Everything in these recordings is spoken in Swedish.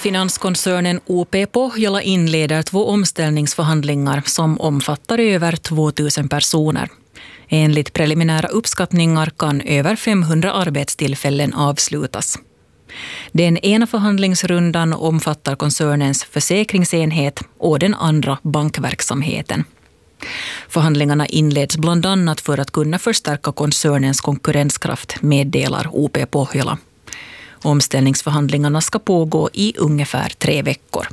Finanskoncernen OP Pohjola inleder 2 omställningsförhandlingar som omfattar över 2000 personer. Enligt preliminära uppskattningar kan över 500 arbetstillfällen avslutas. Den ena förhandlingsrundan omfattar koncernens försäkringsenhet och den andra bankverksamheten. Förhandlingarna inleds bland annat för att kunna förstärka koncernens konkurrenskraft, meddelar OP Pohjola. Omställningsförhandlingarna ska pågå i ungefär 3 veckor.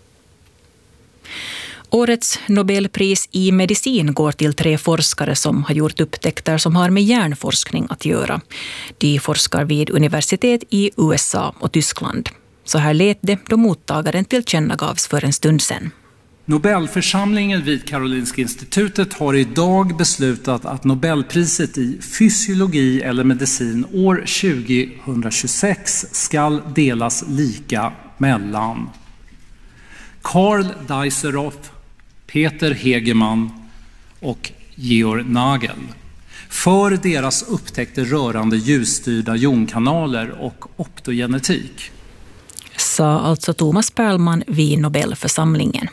Årets Nobelpris i medicin går till 3 forskare som har gjort upptäckter som har med hjärnforskning att göra. De forskar vid universitet i USA och Tyskland. Så här lät det då mottagaren tillkännagavs för en stund sedan. Nobelförsamlingen vid Karolinska institutet har idag beslutat att Nobelpriset i fysiologi eller medicin år 2026 ska delas lika mellan Karl Dijsselhoff, Peter Hegemann och Georg Nagel för deras upptäckter rörande ljusstyrda jonkanaler och optogenetik. Sa alltså Thomas Perlman vid Nobelförsamlingen.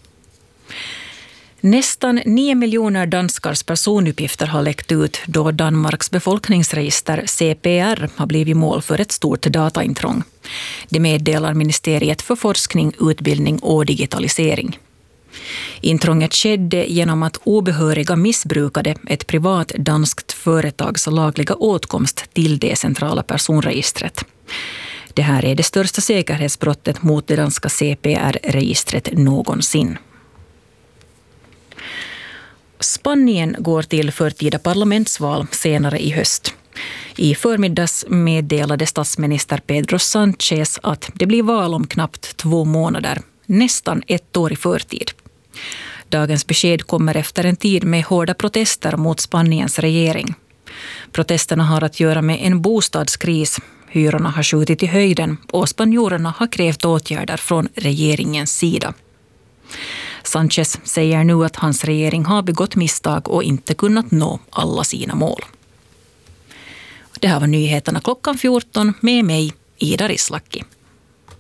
Nästan 9 miljoner danskars personuppgifter har läckt ut då Danmarks befolkningsregister CPR har blivit mål för ett stort dataintrång. Det meddelar Ministeriet för forskning, utbildning och digitalisering. Intrånget skedde genom att obehöriga missbrukade ett privat danskt företags lagliga åtkomst till det centrala personregistret. Det här är det största säkerhetsbrottet mot det danska CPR-registret någonsin. Spanien går till förtida parlamentsval senare i höst. I förmiddags meddelade statsminister Pedro Sánchez att det blir val om knappt 2 månader, nästan 1 år i förtid. Dagens besked kommer efter en tid med hårda protester mot Spaniens regering. Protesterna har att göra med en bostadskris. Hyrorna har skjutit i höjden och spanjorerna har krävt åtgärder från regeringens sida. Sánchez säger nu att hans regering har begått misstag och inte kunnat nå alla sina mål. Det här var nyheterna klockan 14 med mig, Ida Rislaki.